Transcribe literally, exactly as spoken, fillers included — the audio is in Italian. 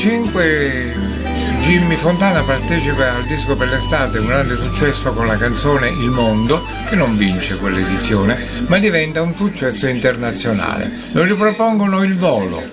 cinque Jimmy Fontana partecipa al disco per l'estate, un grande successo con la canzone Il Mondo, che non vince quell'edizione, ma diventa un successo internazionale. Lo ripropongono Il Volo.